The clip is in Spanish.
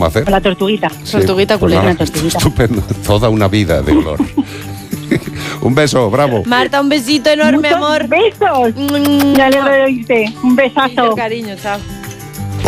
vamos a hacer? Con la tortuguita. Sí, Tortuguita pues culera. nada, estupendo, toda una vida de olor. Un beso, bravo. Marta, un besito enorme, Muchos amor. besos. Mm. Me alegro de oírte. Un besazo. Cariño, chao.